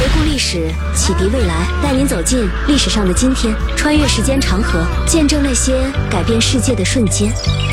顾历史，启迪未来，带您走进历史上的今天，穿越时间长河，见证那些改变世界的瞬间。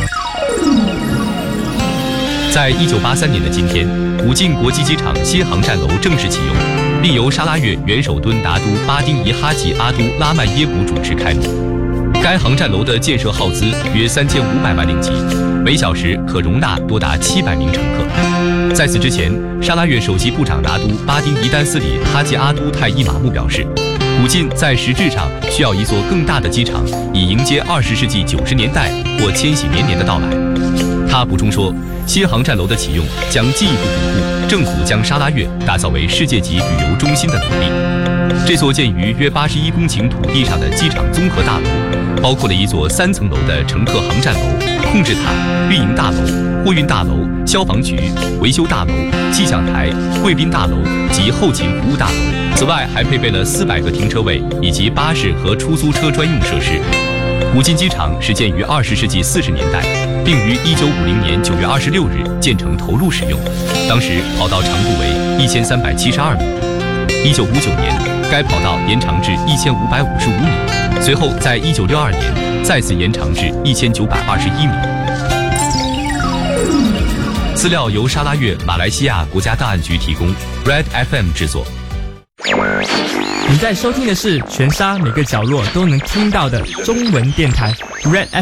在1983年的今天，武进国际机场新航站楼正式启用，并由沙拉越元首敦达都巴丁伊哈吉阿都拉曼耶古主持开幕。该航站楼的建设耗资约3500万令吉，每小时可容纳多达700名乘客。在此之前，沙拉越首席部长拿督巴丁伊丹斯里哈吉阿都泰伊马木表示，武进在实质上需要一座更大的机场，以迎接20世纪90年代或千禧年的到来。他补充说，新航站楼的启用将进一步巩固政府将沙拉越打造为世界级旅游中心的努力。这座建于约81公顷土地上的机场综合大楼，包括了一座3层楼的乘客航站楼、控制塔、运营大楼、货运大楼、消防局、维修大楼、气象台、贵宾大楼及后勤服务大楼。此外，还配备了400个停车位以及巴士和出租车专用设施。武进机场始建于20世纪40年代，并于1950年9月26日建成投入使用。当时跑道长度为1372米。1959年，该跑道延长至1555米，随后在1962年再次延长至1921米。资料由沙拉越马来西亚国家档案局提供 ，Red FM 制作。 你在收听的是全沙每个角落都能听到的中文电台 Red